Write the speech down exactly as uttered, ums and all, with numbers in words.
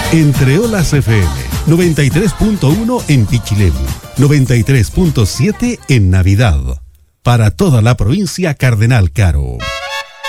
Entre Olas F M, noventa y tres punto uno en Pichilemu, noventa y tres punto siete en Navidad. Para toda la provincia Cardenal Caro.